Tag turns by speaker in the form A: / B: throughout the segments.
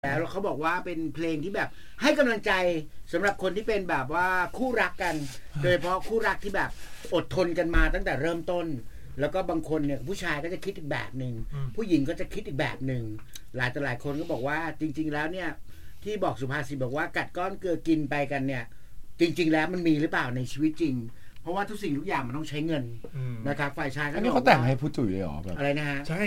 A: แล้วเขาบอกว่าเป็นเพลงที่แบบให้กำลังใจสำหรับคนที่เป็นแบบว่าคู่รักกันโดยเฉพาะคู่รักที่แบบอดทนกันมาตั้งแต่เริ่มต้นแล้วก็บางคนเนี่ยผู้ชายก็จะคิดอีกแบบนึงผู้หญิงก็จะคิดอีกแบบนึงหลายต่อหลายคนก็บอกว่าจริงๆแล้วเนี่ยที่บอกสุภาษิตบอกว่ากัดก้อนเกลือกินไปกันเนี่ยจริงๆแล้วมันมีหรือเปล่าในชีวิตจริงเพราะว่าทุกสิ่งทุกอย่างมันต้องใช้เงินนะครับฝ่ายชายก็
B: นี่เขาแต่งให้ผู้จุ๋ยเลยเหรอแบบ
A: อะไรนะฮะ
C: ใช่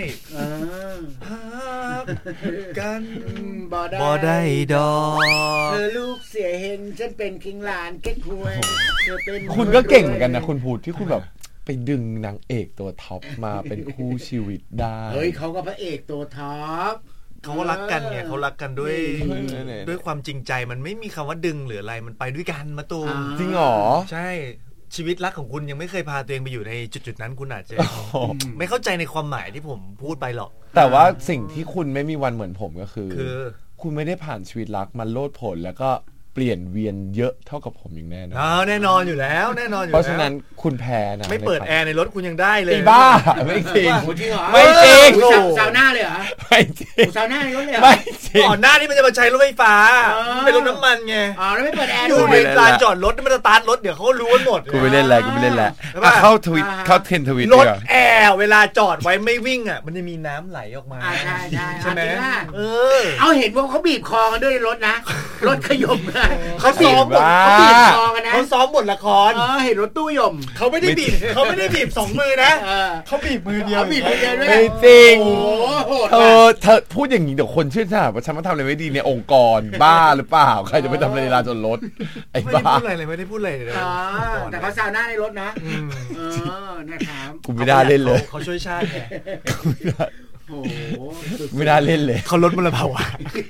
A: กันบ่
C: ได้ดอก
A: เธอลูกเสียเฮงฉันเป็นคิงหลานเก๊กฮวยเธอเป็น
B: คุณก็เก่งเหมือนกันนะคุณพูดที่คุณแบบไปดึงนางเอกตัวท็อปมาเป็นคู่ชีวิตได้
A: เฮ้ยเขาก็พระเอกตัวท็อป
C: เขารักกันไงเขารักกันด้วยความจริงใจมันไม่มีคำว่าดึงหรืออะไรมันไปด้วยกันมาตูม
B: จริงหรอ
C: ใช่ชีวิตรักของคุณยังไม่เคยพาตัวเองไปอยู่ในจุดๆนั้นคุณอาจจะไม่เข้าใจในความหมายที่ผมพูดไปหรอก
B: แต่ว่าสิ่งที่คุณไม่มีวันเหมือนผมก็คือคุณไม่ได้ผ่านชีวิตรักมันโลดโผนแล้วก็เปลี่ยนเวียนเยอะเท่ากับผมอย่างแน่นอน
C: แน่นอนอยู่แล้วแน่นอนอยู่
B: เพราะฉะนั้นคุณแพ้นะ
C: ไม่เปิดแอร์ในรถคุณยังได้เลย
B: ไอ้บ้าไม่จริง
A: ไม่จริงซาวน่าเลยเหรอ
B: ไม่จริง
A: ซาวน่าในรถเลย
B: ไม่จริง
C: ก่อนหน้านี้มันจะมาใช้รถไฟฟ้าเป็นรถน้ำมันไง
A: แล้วไม่เปิดแอร์
C: อยู่ในลานจอดรถมันสตาร์ทรถเดี๋ยวเขารู้กันหมด
B: กูไม่เล่นแล้วเข้าทวิตเข้าเทรนทวิต
C: รถแอร์เวลาจอดไว้ไม่วิ่งอ่ะมันจะมีน้ำไหลออกมา
A: ใช่ไหม
C: เอา
A: เห็นว่าเขาบีบคอกันด้วยรถนะรถขยม
C: เขาซ้อม
A: เขาบีบคอกันนะ
C: เขาซ้อมบทละคร
A: เห็นรถตู้ยม
C: เขาไม่ได้บีบ2 มือนะเขาบีบมือเดียว
A: บีบมือเดียวด้วย
B: ไม่จริงเธอพูดอย่างนี้เดี๋ยวคนชื่นชมว่าฉันมาทำอะไรไม่ดีในองค์กรบ้าหรือเปล่าใครจะไปทำอะไรในลานจอดรถไอ้บ้า
C: ไม่ได้พูดอะไรเลย
A: แต่เขาซาวน่าในรถนะนะครับ
B: กูไม่ได้เล่นเลย
C: เขาช่วยชาติไง
A: โอ้
B: ไม่ได้เล่นเลย
C: เขาลดมลภาวะ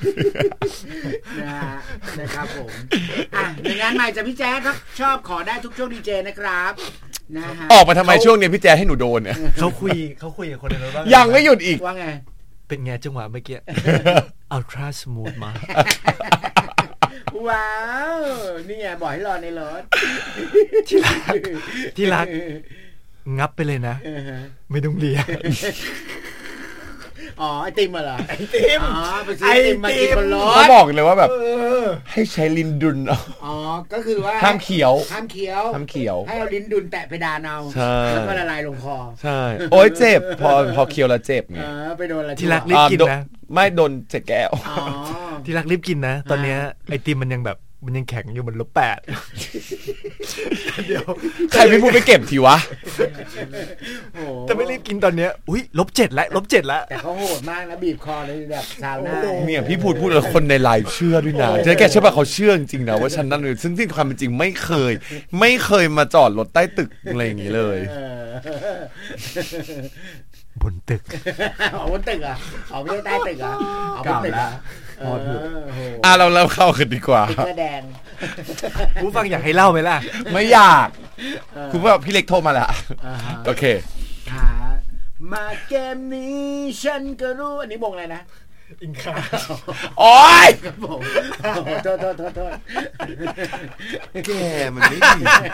A: นะครับผมในงานใหม่จากพี่แจ๊คครับชอบขอได้ทุกช่วงดีเจนะครับนะฮะ
B: ออกมาทำไมช่วงนี้พี่แจ๊คให้หนูโดนเนี่ย
C: เขาคุยกับคนในรถ
B: ยังไม่หยุดอีก
A: ว่าไง
C: เป็นไงจังหวะเมื่อกี้อัลตร้าสมูทมา
A: ว้าวนี่ไงบอกให้รอในรถ
C: ที่รักงับไปเลยนะไม่ต้องเลีย
A: ไอติมเหรอ
C: ไอติม
A: ไปซื้อไอติมมากินบนรถ
B: เขาบอกเลยว่าแบบให้ใช้ลิ้นดุล
A: ก็คือว่า
B: ห้ามเคี้ยว
A: ให้เอาลิ้นดุลแตะเพดานเอาแล้วก็ละลายลงคอ
B: ใช่โอ๊ยเจ็บพอเคี้ยวแล้วเจ็บไง
A: ไปโดนอะไร
C: ที่รักรีบกินนะ
B: ไม่โดน7 แก้ว
C: ที่รักรีบกินนะตอนนี้ไอติมมันยังแข็งอยู่มัน-8เดี๋ยว
B: ใครไม่พูดไปเก็บทีวะ
C: แต่ไม่รีบกินตอนเนี้ยอุ้ย-7แล้ว-7แล้ว
A: แต่เขาโหดมากนะบีบคอเลยแบบซาวน่า
B: เนี่ยพี่พูดแล้วคนในไลฟ์เชื่อด้วยนะเจ๊แกเชื่อป่ะเขาเชื่อจริงๆนะว่าฉันนั่นซึ่งที่ความเป็นจริงไม่เคยมาจอดรถใต้ตึกอะไรอย่างงี้เลย
C: บนตึก
A: บนตึกไม่ใช่ใต้ตึกบนตึก
B: เราเข้ากันดีกว่า
A: แดง
C: ผู้ฟังอยากให้เล่าไหมล่ะ
B: ไม่อยากคุณว่าพี่เล็กโทรมาแล้วโอเค
A: มาเกมนี้ฉันก็รู้อันนี้วงอะไรนะ
C: อินคา
B: โอ๊ย
A: โทษ
B: แกมันไม่ดี